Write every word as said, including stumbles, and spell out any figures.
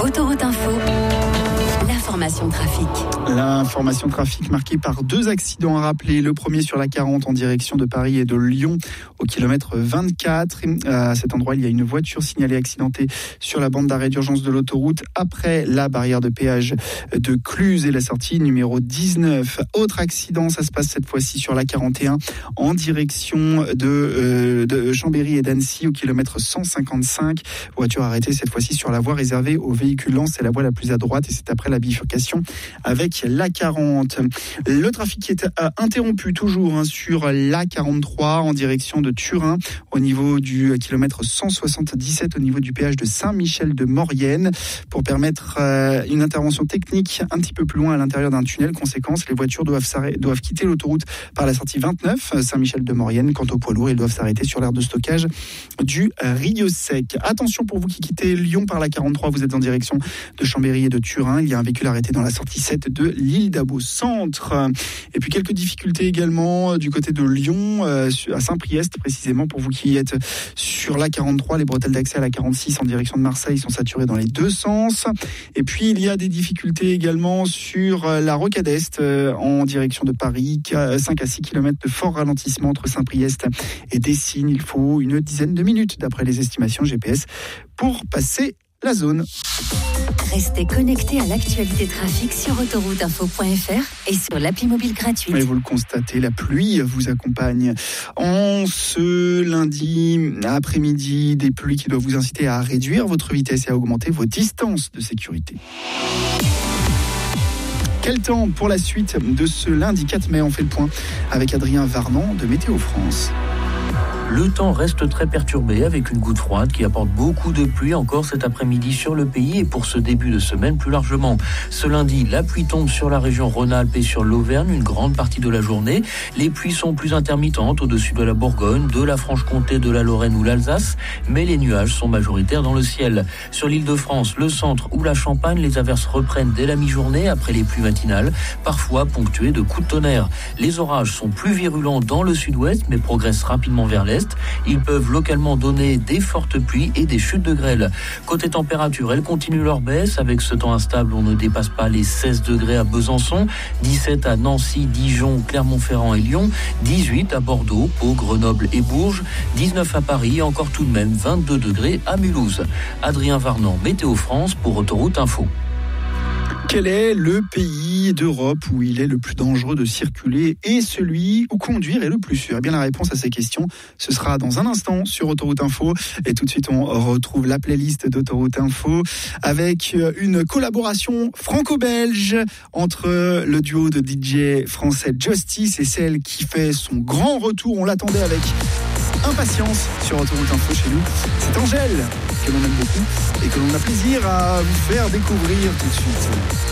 Autoroute Info, l'information trafic. L'information trafic marquée par deux accidents à rappeler. Le premier sur la quarante en direction de Paris et de Lyon au kilomètre vingt-quatre. À cet endroit, il y a une voiture signalée accidentée sur la bande d'arrêt d'urgence de l'autoroute après la barrière de péage de Cluse et la sortie numéro dix-neuf. Autre accident, ça se passe cette fois-ci sur la quarante et un en direction de, euh, de Chambéry et d'Annecy au kilomètre cent cinquante-cinq. Voiture arrêtée cette fois-ci sur la voie réservée aux véhicules lents. C'est la voie la plus à droite et c'est après la bifurcation avec la quarante. Le trafic est interrompu toujours hein, sur la quarante-trois en direction de Turin au niveau du kilomètre cent soixante-dix-sept au niveau du péage de Saint-Michel-de-Maurienne pour permettre euh, une intervention technique un petit peu plus loin à l'intérieur d'un tunnel. Conséquence, les voitures doivent, doivent quitter l'autoroute par la sortie vingt-neuf Saint-Michel-de-Maurienne. Quant aux poids lourds, ils doivent s'arrêter sur l'aire de stockage du Rio Sec. Attention pour vous qui quittez Lyon par la quarante-trois, vous êtes en direction de Chambéry et de Turin. Il y a un véhicule arrêté dans la sortie sept de l'île d'Abo Centre. Et puis quelques difficultés également du côté de Lyon, euh, à Saint-Priest précisément, pour vous qui êtes sur la quarante-trois. Les bretelles d'accès à la quarante-six en direction de Marseille sont saturées dans les deux sens. Et puis il y a des difficultés également sur la rocade Est euh, en direction de Paris. cinq à six kilomètres de fort ralentissement entre Saint-Priest et Dessines. Il faut une dizaine de minutes d'après les estimations G P S pour passer la zone. Restez connectés à l'actualité trafic sur autoroute info point f r et sur l'appli mobile gratuite. Et vous le constatez, la pluie vous accompagne en ce lundi après-midi. Des pluies qui doivent vous inciter à réduire votre vitesse et à augmenter vos distances de sécurité. Quel temps pour la suite de ce lundi quatre mai? On fait le point avec Adrien Varnand de Météo France. Le temps reste très perturbé avec une goutte froide qui apporte beaucoup de pluie encore cet après-midi sur le pays et pour ce début de semaine plus largement. Ce lundi, la pluie tombe sur la région Rhône-Alpes et sur l'Auvergne une grande partie de la journée. Les pluies sont plus intermittentes au-dessus de la Bourgogne, de la Franche-Comté, de la Lorraine ou l'Alsace, mais les nuages sont majoritaires dans le ciel. Sur l'Île-de-France, le centre ou la Champagne, les averses reprennent dès la mi-journée après les pluies matinales, parfois ponctuées de coups de tonnerre. Les orages sont plus virulents dans le sud-ouest mais progressent rapidement vers l'est. Ils peuvent localement donner des fortes pluies et des chutes de grêle. Côté température, elles continuent leur baisse. Avec ce temps instable, on ne dépasse pas les seize degrés à Besançon, dix-sept à Nancy, Dijon, Clermont-Ferrand et Lyon, dix-huit à Bordeaux, Pau, Grenoble et Bourges, dix-neuf à Paris et encore tout de même vingt-deux degrés à Mulhouse. Adrien Varnand, Météo France pour Autoroute Info. Quel est le pays d'Europe où il est le plus dangereux de circuler et celui où conduire est le plus sûr? Eh bien, la réponse à ces questions, ce sera dans un instant sur Autoroute Info. Et tout de suite, on retrouve la playlist d'Autoroute Info avec une collaboration franco-belge entre le duo de D J français Justice et celle qui fait son grand retour. On l'attendait avec impatience sur Autoroute Info chez nous. C'est Angèle, que l'on aime beaucoup et que l'on a plaisir à vous faire découvrir tout de suite.